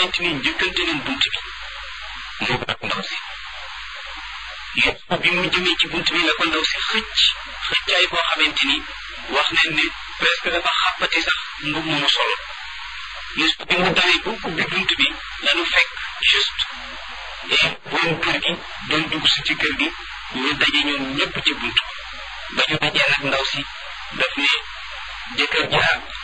xamante ni njëkkante nañ bunt bi moo ak ndaw si Yuusufa bi mu jëmee ci bunt bi la ko ndaw si xëccaay boo xamante ni wax nañ ne presque dafa xàppati sax mbub mu solo Yuusufa bi mu dawee bu ubbi bunt bi lanu fekk juste borom kër gi doon dugg si ci kër gi ñu daje ñoom ñëpp ci bunt ba ñu dajee nag ndaw si daf ne jëkkër ja